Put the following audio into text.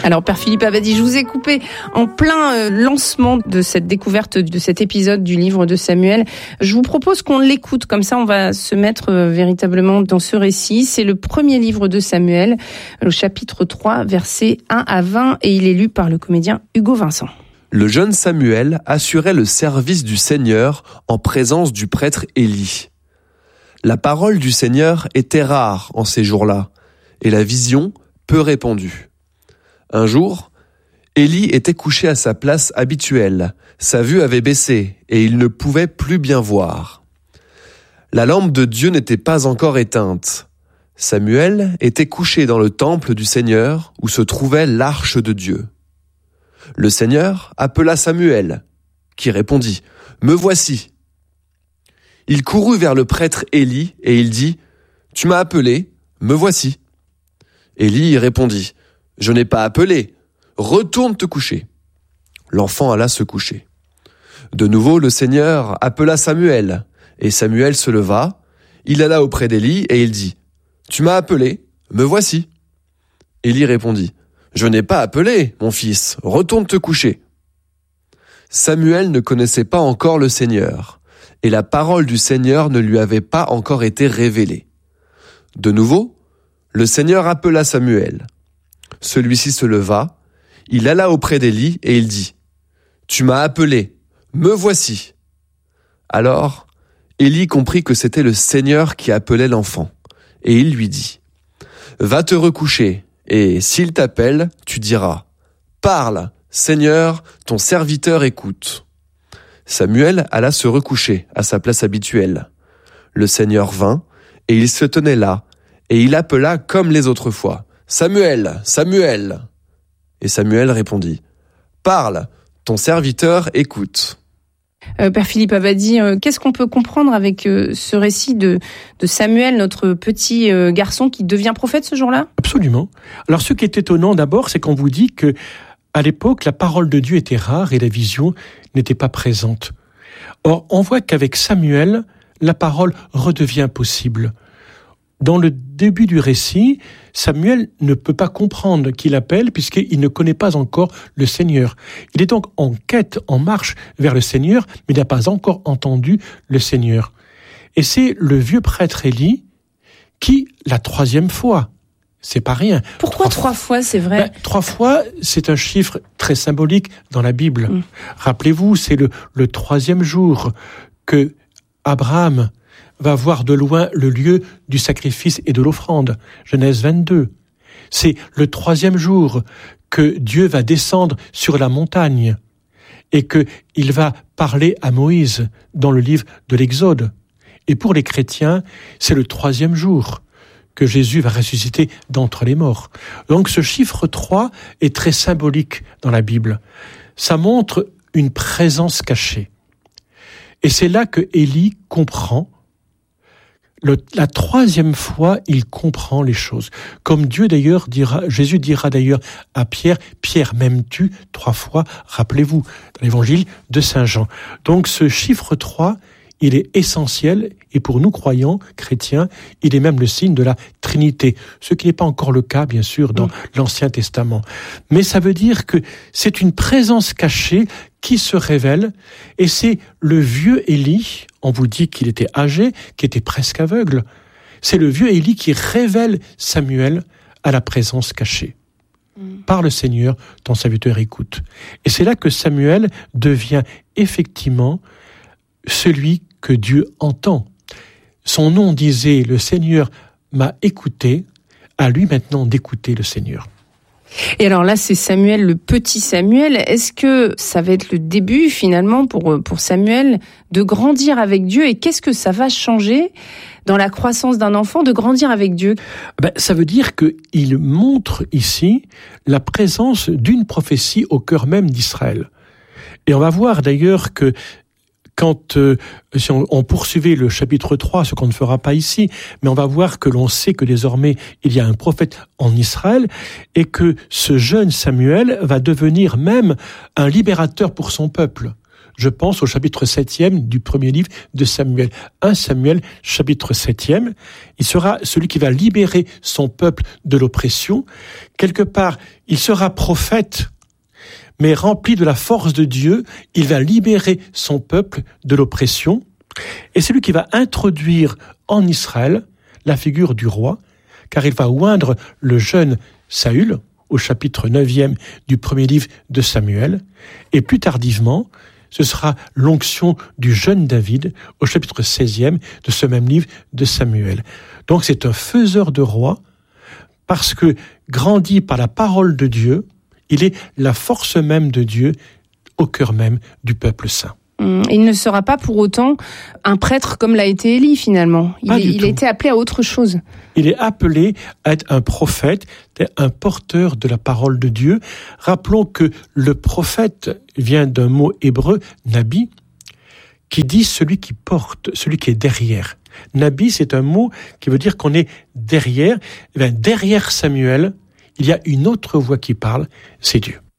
Alors Père Philippe Abadie, je vous ai coupé en plein lancement de cette découverte, de cet épisode du livre de Samuel. Je vous propose qu'on l'écoute, comme ça on va se mettre véritablement dans ce récit. C'est le premier livre de Samuel, le chapitre 3, versets 1 à 20, et il est lu par le comédien Hugo Vincent. Le jeune Samuel assurait le service du Seigneur en présence du prêtre Élie. La parole du Seigneur était rare en ces jours-là, et la vision peu répandue. Un jour, Élie était couché à sa place habituelle. Sa vue avait baissé et il ne pouvait plus bien voir. La lampe de Dieu n'était pas encore éteinte. Samuel était couché dans le temple du Seigneur où se trouvait l'arche de Dieu. Le Seigneur appela Samuel, qui répondit « Me voici ». Il courut vers le prêtre Élie et il dit « Tu m'as appelé, me voici ». Élie répondit « Je n'ai pas appelé, retourne te coucher ». L'enfant alla se coucher. De nouveau, le Seigneur appela Samuel, et Samuel se leva, il alla auprès d'Élie et il dit « Tu m'as appelé, me voici ». Élie répondit « Je n'ai pas appelé, mon fils, retourne te coucher ». Samuel ne connaissait pas encore le Seigneur, et la parole du Seigneur ne lui avait pas encore été révélée. De nouveau, le Seigneur appela Samuel. Celui-ci se leva, il alla auprès d'Élie et il dit « Tu m'as appelé, me voici ». Alors, Élie comprit que c'était le Seigneur qui appelait l'enfant, et il lui dit « Va te recoucher, et s'il t'appelle, tu diras « Parle, Seigneur, ton serviteur écoute ». Samuel alla se recoucher à sa place habituelle. Le Seigneur vint, et il se tenait là, et il appela comme les autres fois. « Samuel, Samuel !» Et Samuel répondit « Parle, ton serviteur écoute ». Père Philippe Abadie, qu'est-ce qu'on peut comprendre avec ce récit de Samuel, notre petit garçon qui devient prophète ce jour-là ? Absolument. Alors ce qui est étonnant d'abord, c'est qu'on vous dit que à l'époque, la parole de Dieu était rare et la vision n'était pas présente. Or, on voit qu'avec Samuel, la parole redevient possible. Dans le début du récit, Samuel ne peut pas comprendre qui l'appelle puisqu'il ne connaît pas encore le Seigneur. Il est donc en quête, en marche vers le Seigneur, mais il n'a pas encore entendu le Seigneur. Et c'est le vieux prêtre Élie qui, la troisième fois, c'est pas rien. Pourquoi trois fois, c'est vrai ? 3 fois, c'est un chiffre très symbolique dans la Bible. Rappelez-vous, c'est le 3e jour que Abraham va voir de loin le lieu du sacrifice et de l'offrande. Genèse 22. C'est le 3e jour que Dieu va descendre sur la montagne et qu'il va parler à Moïse dans le livre de l'Exode. Et pour les chrétiens, c'est le 3e jour que Jésus va ressusciter d'entre les morts. Donc ce chiffre 3 est très symbolique dans la Bible. Ça montre une présence cachée. Et c'est là que Élie comprend. La 3e fois, il comprend les choses. Comme Jésus dira d'ailleurs à Pierre, « Pierre, m'aimes-tu » 3 fois, rappelez-vous, dans l'évangile de Saint Jean. Donc ce chiffre 3, il est essentiel, et pour nous croyants, chrétiens, il est même le signe de la Trinité, ce qui n'est pas encore le cas, bien sûr, dans l'Ancien Testament. Mais ça veut dire que c'est une présence cachée qui se révèle, et c'est le vieux Élie, on vous dit qu'il était âgé, qu'il était presque aveugle, c'est le vieux Élie qui révèle Samuel à la présence cachée. Par le Seigneur, ton serviteur écoute. Et c'est là que Samuel devient effectivement celui que Dieu entend. Son nom disait « Le Seigneur m'a écouté », à lui maintenant d'écouter le Seigneur. Et alors là, c'est Samuel, le petit Samuel. Est-ce que ça va être le début, finalement, pour Samuel, de grandir avec Dieu ? Et qu'est-ce que ça va changer dans la croissance d'un enfant, de grandir avec Dieu ? Ça veut dire qu'il montre ici la présence d'une prophétie au cœur même d'Israël. Et on va voir d'ailleurs que quand si on poursuivait le chapitre 3, ce qu'on ne fera pas ici, mais on va voir que l'on sait que désormais il y a un prophète en Israël et que ce jeune Samuel va devenir même un libérateur pour son peuple. Je pense au chapitre 7e du premier livre de Samuel. 1 Samuel, chapitre 7e. Il sera celui qui va libérer son peuple de l'oppression. Quelque part, il sera prophète, mais rempli de la force de Dieu. Il va libérer son peuple de l'oppression. Et c'est lui qui va introduire en Israël la figure du roi, car il va oindre le jeune Saül, au chapitre 9e du premier livre de Samuel, et plus tardivement, ce sera l'onction du jeune David au chapitre 16e de ce même livre de Samuel. Donc c'est un faiseur de rois, parce que grandi par la parole de Dieu, il est la force même de Dieu au cœur même du peuple saint. Il ne sera pas pour autant un prêtre comme l'a été Élie finalement. Il a été appelé à autre chose. Il est appelé à être un prophète, un porteur de la parole de Dieu. Rappelons que le prophète vient d'un mot hébreu, nabi, qui dit celui qui porte, celui qui est derrière. Nabi, c'est un mot qui veut dire qu'on est derrière. Et bien, derrière Samuel, il y a une autre voix qui parle, c'est Dieu.